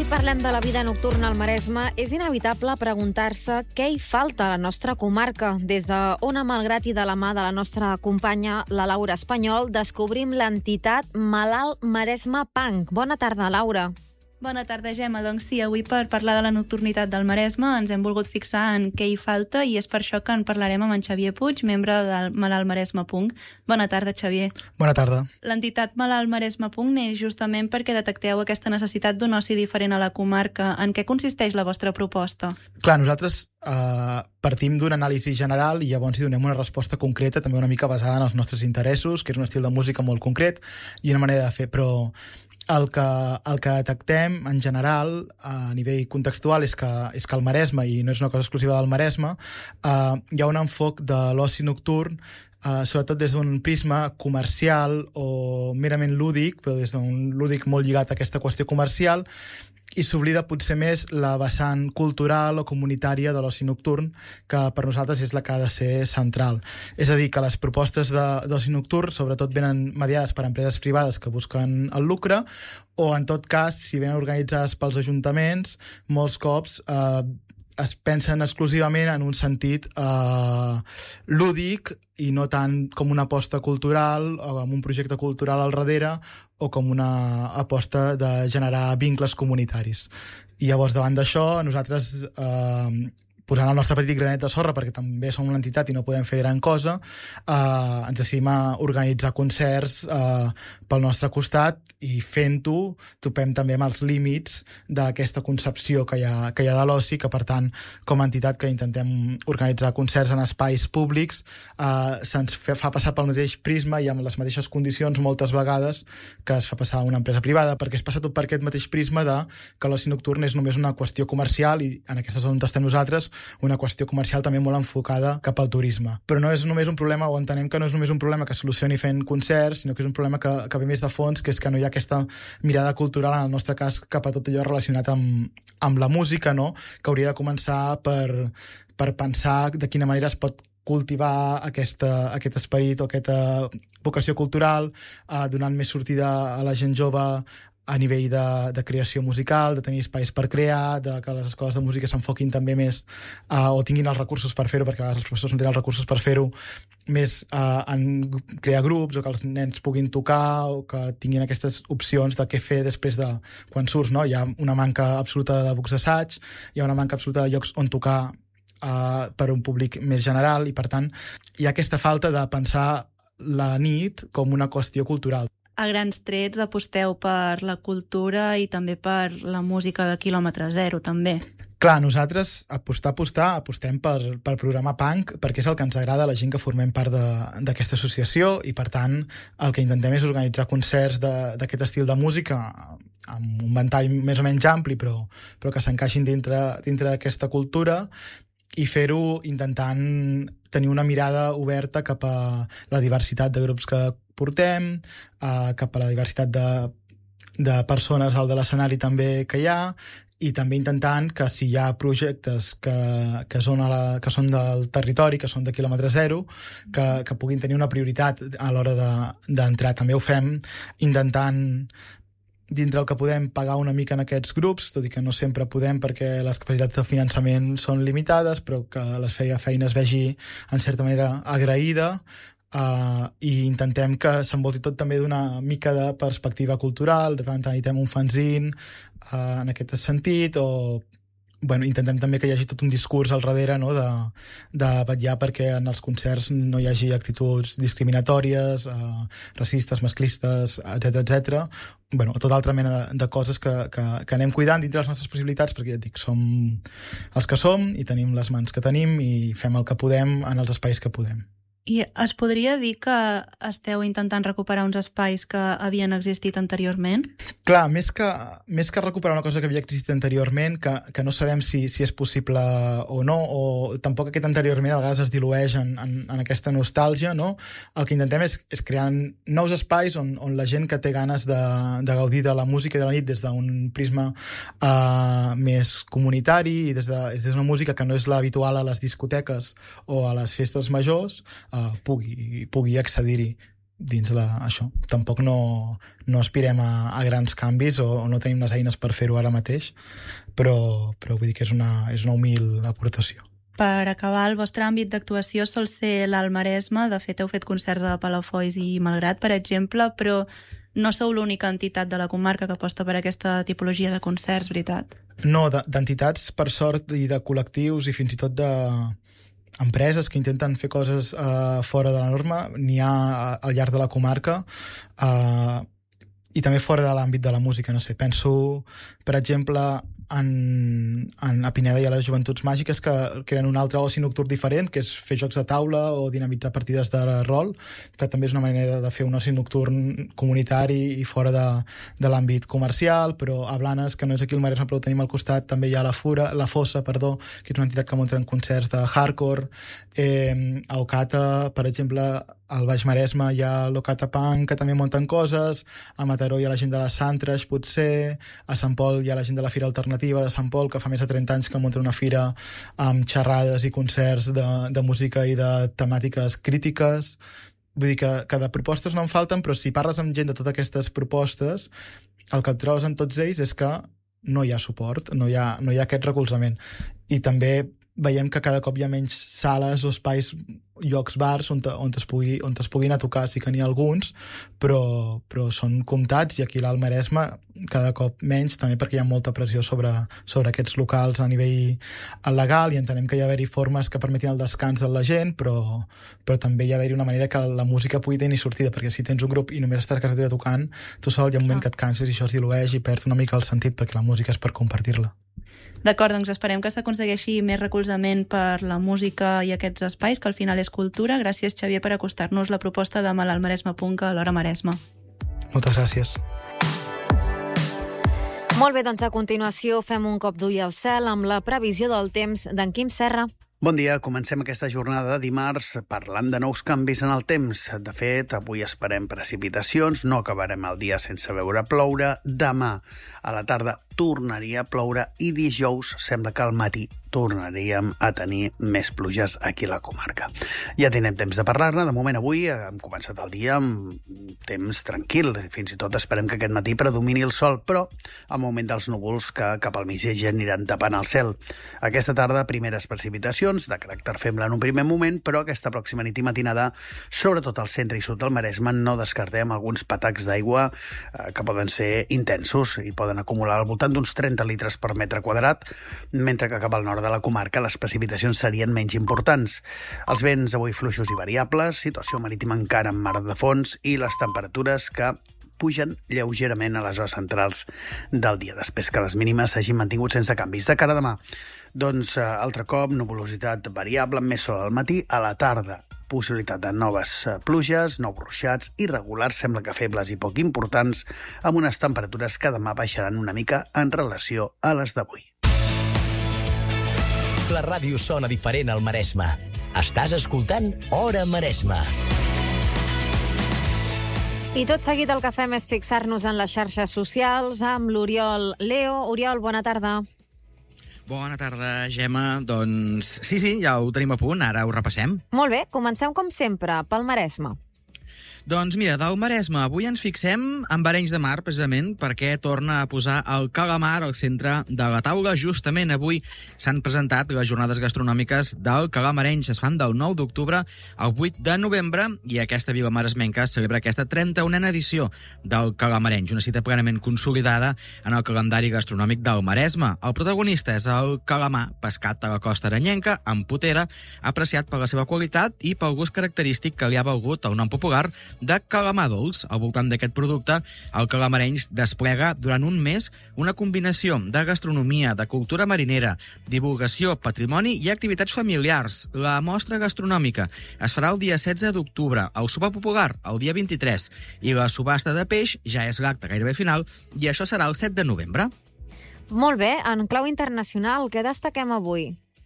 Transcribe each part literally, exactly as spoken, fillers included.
avui parlem de la vida nocturna al Maresme, és inevitable preguntar-se què hi falta a la nostra comarca. Des de Ona Malgrat i de la mà de la nostra companya, la Laura Espanyol, descobrim l'entitat Malalt Maresme Punk. Bona tarda, Laura. Bona tarda, Gemma. Doncs sí, avui per parlar de la nocturnitat del Maresme ens hem volgut fixar en què hi falta i és per això que en parlarem amb en Xavier Puig, membre del Malalt Maresme Punk. Bona tarda, Xavier. Bona tarda. L'entitat Malalt Maresme Punk neix justament perquè detecteu aquesta necessitat d'un oci diferent a la comarca. En què consisteix la vostra proposta? Clar, nosaltres eh, partim d'un anàlisi general i llavors hi donem una resposta concreta, també una mica basada en els nostres interessos, que és un estil de música molt concret i una manera de fer, però El que, el que detectem en general a nivell contextual és que, és que el Maresme, i no és una cosa exclusiva del Maresme, eh, hi ha un enfoc de l'oci nocturn, eh, sobretot des d'un prisma comercial o merament lúdic, però des d'un lúdic molt lligat a aquesta qüestió comercial, i s'oblida potser més la vessant cultural o comunitària de l'oci nocturn, que per nosaltres és la que ha de ser central. És a dir, que les propostes d'oci nocturn sobretot venen mediades per empreses privades que busquen el lucre, o en tot cas, si venen organitzades pels ajuntaments, molts cops eh, es pensen exclusivament en un sentit eh, lúdic i no tant com una aposta cultural o amb un projecte cultural al darrere o com una aposta de generar vincles comunitaris. I llavors, davant d'això, nosaltres, eh, posant el nostre petit granet de sorra, perquè també som una entitat i no podem fer gran cosa, eh, ens decidim a organitzar concerts eh, pel nostre costat i fent-ho topem també amb els límits d'aquesta concepció que hi ha, que hi ha de l'oci, que per tant, com a entitat que intentem organitzar concerts en espais públics, eh, se'ns fa passar pel mateix prisma i amb les mateixes condicions moltes vegades que es fa passar a una empresa privada, perquè es passa tot per aquest mateix prisma de que l'oci nocturn és només una qüestió comercial i en aquesta zona on estem nosaltres una qüestió comercial també molt enfocada cap al turisme. Però no és només un problema, o entenem que no és només un problema que solucioni fent concerts, sinó que és un problema que, que ve més de fons, que és que no hi ha aquesta mirada cultural, en el nostre cas, cap a tot allò relacionat amb, amb la música, no? Que hauria de començar per, per pensar de quina manera es pot cultivar aquesta, aquest esperit o aquesta vocació cultural, eh, donant més sortida a la gent jove a nivell de, de creació musical, de tenir espais per crear, de que les escoles de música s'enfoquin també més uh, o tinguin els recursos per fer-ho, perquè a vegades els professors no tenen els recursos per fer-ho, més uh, en crear grups, o que els nens puguin tocar, o que tinguin aquestes opcions de què fer després de quan surts, no? Hi ha una manca absoluta de bocs d'assaig, hi ha una manca absoluta de llocs on tocar uh, per un públic més general, i per tant hi ha aquesta falta de pensar la nit com una qüestió cultural. A grans trets aposteu per la cultura i també per la música de quilòmetre zero, també. Clar, nosaltres apostar, apostar, apostem per, per programa punk perquè és el que ens agrada a la gent que formem part d'aquesta associació i, per tant, el que intentem és organitzar concerts d'aquest estil de música amb un ventall més o menys ampli, però, però que s'encaixin dintre, dintre d'aquesta cultura i fer-ho intentant tenir una mirada oberta cap a la diversitat de grups que portem, eh, cap a la diversitat de, de persones al de l'escenari també que hi ha, i també intentant que si hi ha projectes que, que, són, a la, que són del territori, que són de quilòmetre zero, que, que puguin tenir una prioritat a l'hora d'entrar. De, també ho fem intentant, dintre el que podem, pagar una mica en aquests grups, tot i que no sempre podem perquè les capacitats de finançament són limitades, però que la feina es vegi en certa manera agraïda, uh, i intentem que s'envolti tot també d'una mica de perspectiva cultural, de tant en tant editem un fanzine uh, en aquest sentit, o bueno, intentem també que hi hagi tot un discurs al darrere, no? de, de vetllar perquè en els concerts no hi hagi actituds discriminatòries, eh, racistes, masclistes, etcètera, etcètera. Bueno, tota altra mena de, de coses que, que, que anem cuidant dintre les nostres possibilitats, perquè ja et dic, som els que som i tenim les mans que tenim i fem el que podem en els espais que podem. I es podria dir que esteu intentant recuperar uns espais que havien existit anteriorment? Clar, més que, més que recuperar una cosa que havia existit anteriorment, que, que no sabem si, si és possible o no, o tampoc aquest anteriorment a vegades es dilueix en, en, en aquesta nostàlgia, no? El que intentem és, és crear nous espais on, on la gent que té ganes de, de gaudir de la música i de la nit des d'un prisma uh, més comunitari i des d'una de, des d'una música que no és l'habitual a les discoteques o a les festes majors, Uh, pugui, pugui accedir-hi dins la, això. Tampoc no, no aspirem a, a grans canvis o, o no tenim les eines per fer-ho ara mateix, però, però vull dir que és una, és una humil aportació. Per acabar, el vostre àmbit d'actuació sol ser l'Alt Maresme. De fet, heu fet concerts a Palafolls i Malgrat, per exemple, però no sou l'única entitat de la comarca que aposta per aquesta tipologia de concerts, veritat? No, d'entitats, per sort, i de col·lectius i fins i tot de empreses que intenten fer coses uh, fora de la norma, n'hi ha al llarg de la comarca, uh, i també fora de l'àmbit de la música. No sé, penso, per exemple, en, en a Pineda hi ha les Joventuts Màgiques que creen un altre oci nocturn diferent, que és fer jocs de taula o dinamitzar partides de rol, que també és una manera de fer un oci nocturn comunitari i fora de, de l'àmbit comercial. Però a Blanes, que no és aquí al Maresme però ho tenim al costat, també hi ha la Fura, la Fossa, perdó, que és una entitat que munta concerts de hardcore. Eh, a Ocata, per exemple, al Baix Maresme hi ha l'Ocata Punk, que també munten coses. A Mataró hi ha la gent de les Santres, potser. A Sant Pol hi ha la gent de la Fira Alternativa de Sant Pol, que fa més de trenta anys que munten una fira amb xerrades i concerts de, de música i de temàtiques crítiques. Vull dir que, que de propostes no en falten, però si parles amb gent de totes aquestes propostes, el que et trobes en tots ells és que no hi ha suport, no hi ha, no hi ha aquest recolzament. I també veiem que cada cop hi ha menys sales o espais, llocs, bars on, te, on, es pugui, on es puguin a tocar. Sí que n'hi ha alguns, però, però són comptats, i aquí a l'Alt Maresme cada cop menys, també perquè hi ha molta pressió sobre, sobre aquests locals a nivell legal, i entenem que hi ha d'haver-hi formes que permetin el descans de la gent, però, però també hi ha d'haver-hi una manera que la música pugui tenir sortida, perquè si tens un grup i només estàs a casa teva tocant, tu sol hi ha un moment que et canses i això es dilueix i perd una mica el sentit, perquè la música és per compartir-la. D'acord, doncs esperem que s'aconsegueixi més recolzament per la música i aquests espais, que al final és cultura. Gràcies, Xavier, per acostar-nos la proposta de Malalt Maresme Punk a l'Hora Maresme. Moltes gràcies. Molt bé, doncs a continuació fem un cop d'ull al cel amb la previsió del temps d'en Quim Serra. Bon dia, comencem aquesta jornada de dimarts parlant de nous canvis en el temps. De fet, avui esperem precipitacions, no acabarem el dia sense veure ploure. Demà a la tarda tornaria a ploure i dijous sembla que al matí tornaríem a tenir més pluges aquí a la comarca. Ja tindrem temps de parlar-ne. De moment avui hem començat el dia amb temps tranquil. Fins i tot esperem que aquest matí predomini el sol, però al moment dels núvols que cap al migdia aniran tapant el cel. Aquesta tarda primeres precipitacions de caràcter feble en un primer moment, però aquesta pròxima nit i matinada, sobretot al centre i sud del Maresme, no descartem alguns patacs d'aigua eh, que poden ser intensos i poden acumular al voltant d'uns trenta litres per metre quadrat, mentre que cap al nord de la comarca les precipitacions serien menys importants. Els vents avui fluixos i variables, situació marítima encara amb mar de fons i les temperatures que pugen lleugerament a les hores centrals del dia, després que les mínimes s'hagin mantingut sense canvis. De cara a demà, doncs, altre cop, nuvolositat variable, amb més sol al matí, a la tarda possibilitat de noves pluges, nous ruixats irregulars, sembla que febles i poc importants, amb unes temperatures que demà baixaran una mica en relació a les d'avui. La ràdio sona diferent al Maresme. Estàs escoltant Hora Maresme. I tot seguit el que fem és fixar-nos en les xarxes socials amb l'Oriol Leo. Oriol, bona tarda. Bona tarda, Gemma. Doncs sí, sí, ja ho tenim a punt, ara ho repassem. Molt bé, comencem com sempre, pel Maresme. Doncs mira, del Maresme, avui ens fixem en Arenys de Mar, precisament, perquè torna a posar el calamar al centre de la taula. Justament avui s'han presentat les jornades gastronòmiques del calamarenys. Es fan del nou d'octubre al vuit de novembre i aquesta vila maresmenca celebra aquesta trenta-unena edició del calamarenys, una cita plenament consolidada en el calendari gastronòmic del Maresme. El protagonista és el calamar pescat a la costa arenyenca, amb potera, apreciat per la seva qualitat i pel gust característic que li ha valgut el nom popular de calamar dolç. Al voltant d'aquest producte, el calamarenys desplega durant un mes una combinació de gastronomia, de cultura marinera, divulgació, patrimoni i activitats familiars. La mostra gastronòmica es farà el dia setze d'octubre, el sopar popular el dia vint-i-tres i la subhasta de peix ja és l'acte gairebé final i això serà el set de novembre. Molt bé, en clau internacional, què destaquem avui?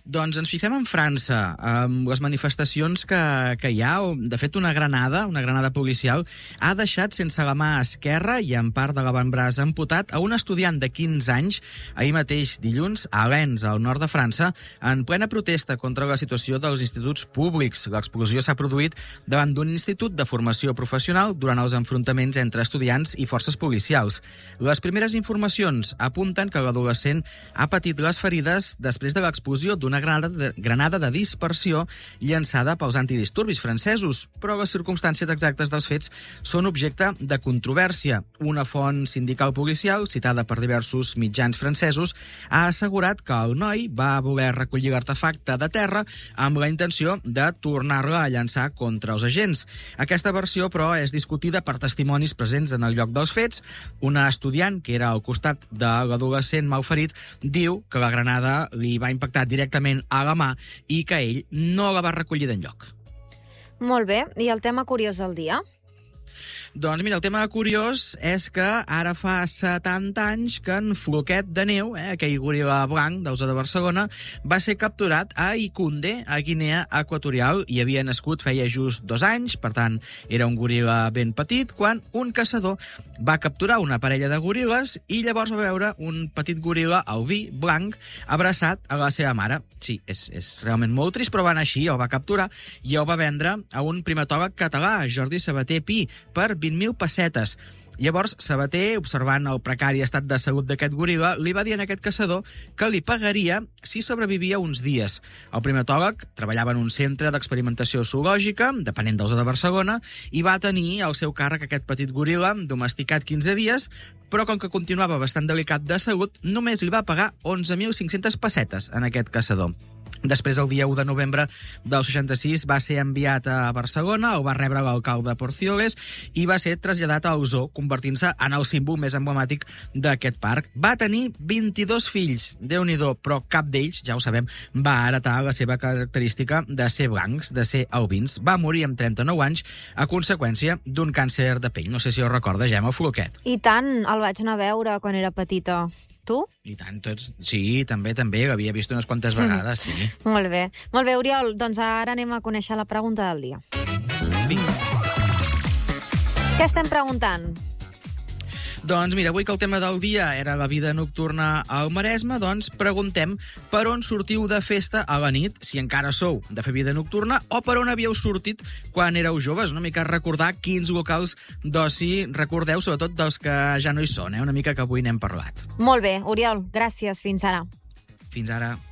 Doncs ens fixem en França, amb les manifestacions que, que hi ha. De fet, una granada, una granada policial, ha deixat sense la mà esquerra i en part de l'avantbraç amputat a un estudiant de quinze anys ahir mateix dilluns a Lens, al nord de França, en plena protesta contra la situació dels instituts públics. L'explosió s'ha produït davant d'un institut de formació professional durant els enfrontaments entre estudiants i forces policials. Les primeres informacions apunten que l'adolescent ha patit les ferides després de l'explosió d'una granada de, granada de dispersió llançada pels antidisturbis francesos, però les circumstàncies exactes dels fets són objecte de controvèrsia. Una font sindical policial, citada per diversos mitjans francesos, ha assegurat que el noi va voler recollir l'artefacte de terra amb la intenció de tornar-la a llançar contra els agents. Aquesta versió, però, és discutida per testimonis presents en el lloc dels fets. Una estudiant, que era al costat de l'adolescent malferit, diu que la granada li va impactar directament a la mà i que ell no la va recollir d'enlloc. Molt bé, i el tema curiós del dia? Doncs mira, el tema curiós és que ara fa setanta anys que en Floquet de Neu, eh, aquell goril·la blanc del zoo de Barcelona, va ser capturat a Icunde, a Guinea Equatorial, i havia nascut feia just dos anys, per tant, era un goril·la ben petit, quan un caçador va capturar una parella de goril·les i llavors va veure un petit goril·la albí blanc abraçat a la seva mare. Sí, és, és realment molt trist, però va anar així, el va capturar i el va vendre a un primatòleg català, Jordi Sabater Pi, per vint mil pessetes. Llavors, Sabater, observant el precari estat de salut d'aquest goril·la, li va dir a aquest caçador que li pagaria si sobrevivia uns dies. El primatòleg treballava en un centre d'experimentació zoològica, depenent del zoo de Barcelona, i va tenir al seu càrrec aquest petit goril·la, domesticat quinze dies, però com que continuava bastant delicat de salut, només li va pagar onze mil cinc-centes pessetes en aquest caçador. Després, el dia u de novembre del seixanta-sis, va ser enviat a Barcelona, el va rebre l'alcalde Porcioles i va ser traslladat al zoo, convertint-se en el símbol més emblemàtic d'aquest parc. Va tenir vint-i-dos fills, Déu-n'hi-do, però cap d'ells, ja ho sabem, va heretar la seva característica de ser blancs, de ser albins. Va morir amb trenta-nou anys a conseqüència d'un càncer de pell. No sé si ho recorda, Gemma, Floquet. I tant, el vaig anar a veure quan era petita. Tu? I tant, tots. Sí, també, també, l'havia vist unes quantes vegades, sí. Molt bé. Molt bé, Oriol, doncs ara anem a conèixer la pregunta del dia. Vinga. Què estem preguntant? Doncs mira, avui que el tema del dia era la vida nocturna al Maresme, doncs preguntem per on sortiu de festa a la nit, si encara sou de fer vida nocturna, o per on havíeu sortit quan éreu joves. Una mica recordar quins locals d'oci recordeu, sobretot dels que ja no hi són, eh? Una mica que avui n'hem parlat. Molt bé, Oriol, gràcies. Fins ara. Fins ara.